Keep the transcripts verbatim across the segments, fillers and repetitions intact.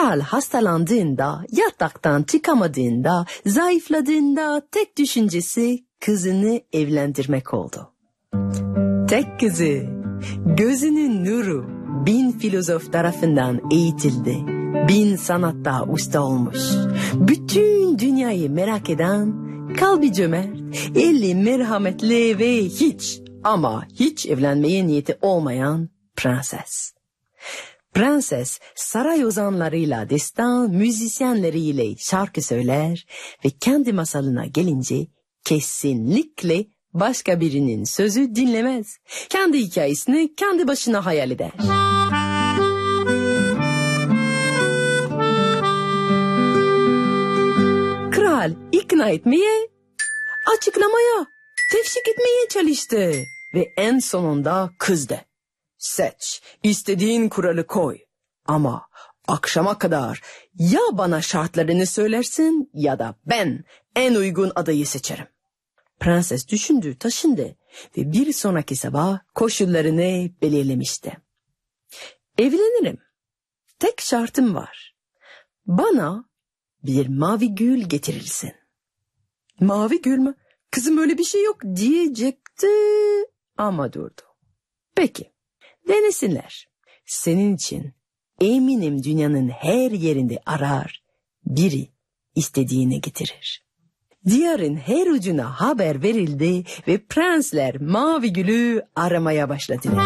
Kral hastalandığında, yataktan çıkamadığında, zayıfladığında tek düşüncesi kızını evlendirmek oldu. Tek kızı, gözünün nuru, bin filozof tarafından eğitildi. Bin sanatta usta olmuş. Bütün dünyayı merak eden, kalbi cömert, eli merhametli ve hiç ama hiç evlenmeye niyeti olmayan prenses. Prenses saray ozanlarıyla, destan müzisyenleriyle şarkı söyler ve kendi masalına gelince kesinlikle başka birinin sözü dinlemez. Kendi hikayesini kendi başına hayal eder. Kral ikna etmeye, açıklamaya, tefşik etmeye çalıştı ve en sonunda kızdı. Seç, istediğin kuralı koy ama akşama kadar ya bana şartlarını söylersin ya da ben en uygun adayı seçerim. Prenses düşündü, taşındı ve bir sonraki sabah koşullarını belirlemişti. Evlenirim. Tek şartım var. Bana bir mavi gül getirirsin. Mavi gül mü? Kızım öyle bir şey yok diyecekti ama durdu. Peki, denesinler. Senin için eminim dünyanın her yerinde arar, biri istediğini getirir. Diyarın her ucuna haber verildi ve prensler mavi gülü aramaya başladılar.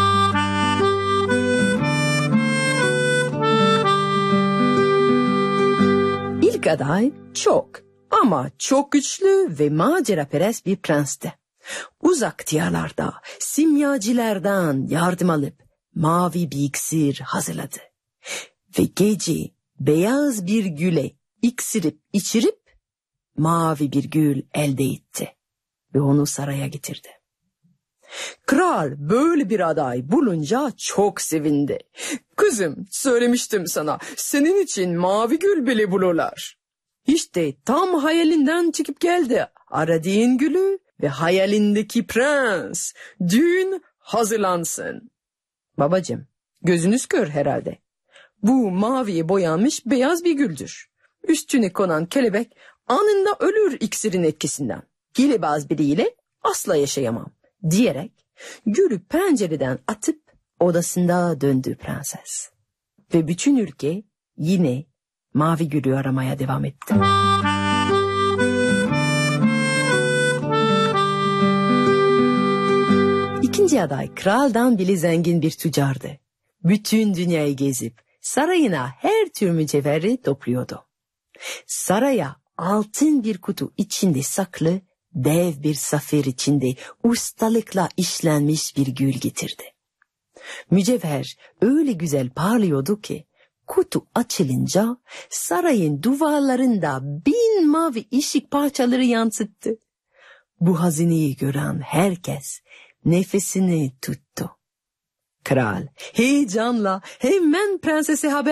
İlk aday çok ama çok güçlü ve maceraperest bir prensti. Uzak diyarlarda simyacılardan yardım alıp mavi bir iksir hazırladı. Ve gece beyaz bir güle iksirip içirip mavi bir gül elde etti ve onu saraya getirdi. Kral böyle bir aday bulunca çok sevindi. Kızım, söylemiştim sana, senin için mavi gül bile bulurlar. İşte tam hayalinden çıkıp geldi. Aradığın gülü ve hayalindeki prens. Düğün hazırlansın. Babacığım, gözünüz kör herhalde. Bu maviye boyanmış beyaz bir güldür. Üstüne konan kelebek anında ölür iksirin etkisinden. Hilebaz biriyle asla yaşayamam diyerek gülü pencereden atıp odasında döndü prenses. Ve bütün ülke yine mavi gülü aramaya devam etti. İkinci aday kraldan bile zengin bir tüccardı. Bütün dünyayı gezip sarayına her tür mücevheri topluyordu. Saraya altın bir kutu içinde saklı dev bir safir içinde ustalıkla işlenmiş bir gül getirdi. Mücevher öyle güzel parlıyordu ki kutu açılınca sarayın duvarlarında bin mavi ışık parçaları yansıttı. Bu hazineyi gören herkes nefesini tuttu. Kral heyecanla hemen prensese haber